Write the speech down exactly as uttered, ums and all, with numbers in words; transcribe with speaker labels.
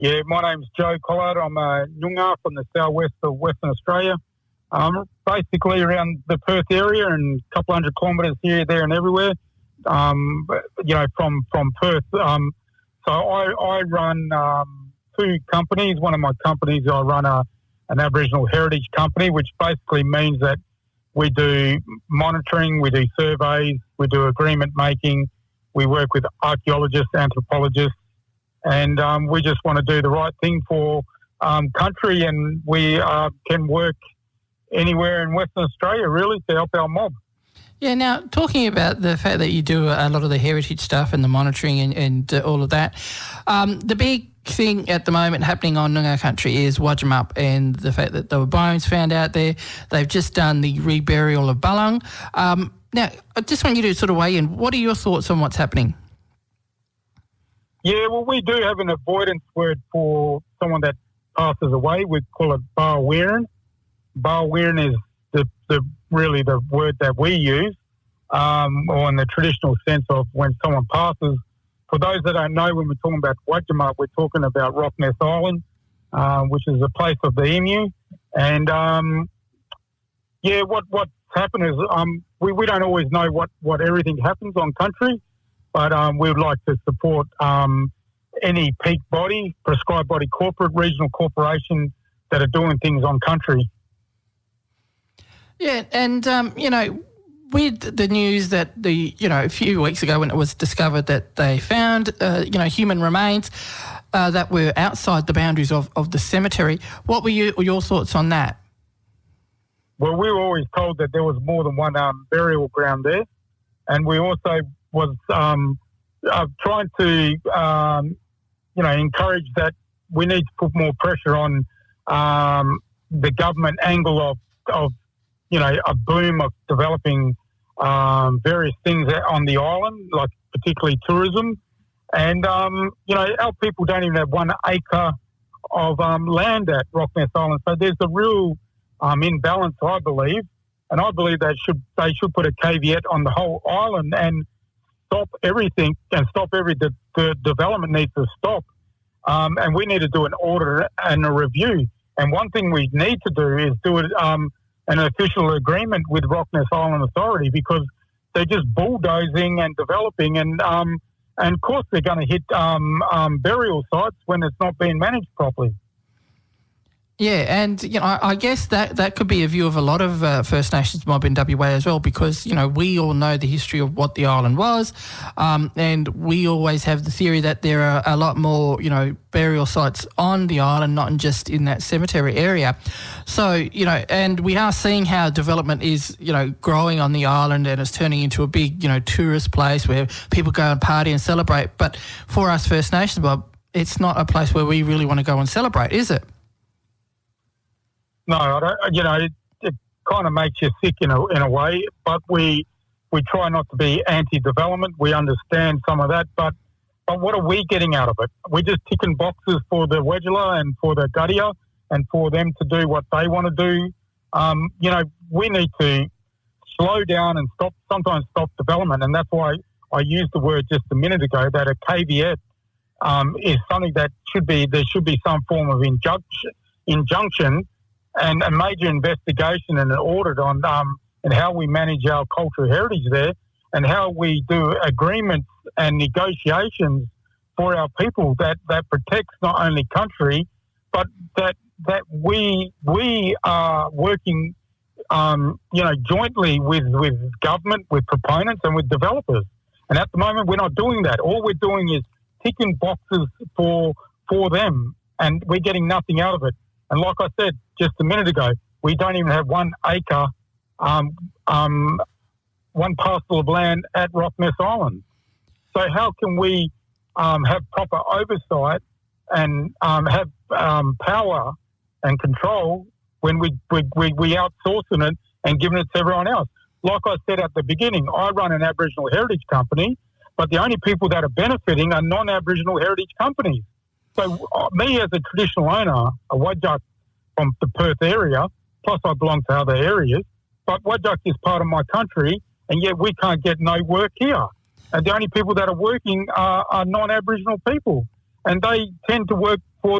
Speaker 1: Yeah, my name's Joe Collard. I'm a Noongar from the southwest of Western Australia. Um, basically around the Perth area and a couple hundred kilometres here, there and everywhere, um, you know, from, from Perth. Um, so I, I run um, two companies. One of my companies, I run a, an Aboriginal heritage company, which basically means that we do monitoring, we do surveys, we do agreement making, we work with archaeologists, anthropologists, and um, we just want to do the right thing for um, country, and we uh, can work anywhere in Western Australia, really, to help our mob.
Speaker 2: Yeah, now, talking about the fact that you do a lot of the heritage stuff and the monitoring and, and uh, all of that, um, the big thing at the moment happening on Noongar country is Wajimap and the fact that there were bones found out there. They've just done the reburial of Ballang. Um, now, I just want you to sort of weigh in. What are your thoughts on what's happening?
Speaker 1: Yeah, well, we do have an avoidance word for someone that passes away. We call it Barwerin. Barwerin is the, the really the word that we use, um, or in the traditional sense of when someone passes. For those that don't know, when we're talking about Wajimap, we're talking about Rockness Island, uh, which is a place of the emu. And, um, yeah, what what's happened is um, we, we don't always know what, what everything happens on country. But um, we would like to support um, any peak body, prescribed body, corporate, regional corporation that are doing things on country.
Speaker 2: Yeah, and, um, you know, with the news that the, you know, a few weeks ago when it was discovered that they found, uh, you know, human remains uh, that were outside the boundaries of, of the cemetery, what were you, your thoughts on that?
Speaker 1: Well, we were always told that there was more than one um, burial ground there, and we also was um, uh, trying to, um, you know, encourage that we need to put more pressure on um, the government angle of, of, you know, a boom of developing um, various things on the island, like particularly tourism. And, um, you know, our people don't even have one acre of um, land at Rockness Island. So there's a real um, imbalance, I believe. And I believe they should, they should put a caveat on the whole island and stop everything and stop every de- de- development needs to stop. Um, and we need to do an audit and a review. And one thing we need to do is do it, um, an official agreement with Rockness Island Authority, because they're just bulldozing and developing. And, um, and of course, they're going to hit um, um, burial sites when it's not being managed properly.
Speaker 2: Yeah, and, you know, I, I guess that, that could be a view of a lot of uh, First Nations mob in W A as well, because, you know, we all know the history of what the island was, um, and we always have the theory that there are a lot more, you know, burial sites on the island, not just in that cemetery area. So, you know, and we are seeing how development is, you know, growing on the island, and it's turning into a big, you know, tourist place where people go and party and celebrate. But for us First Nations mob, it's not a place where we really want to go and celebrate, is it?
Speaker 1: No, I don't, you know, it, it kind of makes you sick in a in a way, but we we try not to be anti-development. We understand some of that, but, but what are we getting out of it? We're just ticking boxes for the Wedgula and for the Guddia and for them to do what they want to do. Um, you know, we need to slow down and stop, sometimes stop development, and that's why I used the word just a minute ago that a caveat um, is something that should be, there should be some form of injunction, injunction and a major investigation and an audit on um, and how we manage our cultural heritage there, and how we do agreements and negotiations for our people that, that protects not only country, but that that we we are working, um, you know, jointly with, with government, with proponents, and with developers. And at the moment, we're not doing that. All we're doing is ticking boxes for for them, and we're getting nothing out of it. And like I said just a minute ago, we don't even have one acre, um, um, one parcel of land at Rockness Island. So how can we um, have proper oversight and um, have um, power and control when we, we, we, we outsourcing it and giving it to everyone else? Like I said at the beginning, I run an Aboriginal heritage company, but the only people that are benefiting are non-Aboriginal heritage companies. So uh, me as a traditional owner, a Whadjuk from the Perth area, plus I belong to other areas, but Whadjuk is part of my country, and yet we can't get no work here. And the only people that are working are, are non-Aboriginal people, and they tend to work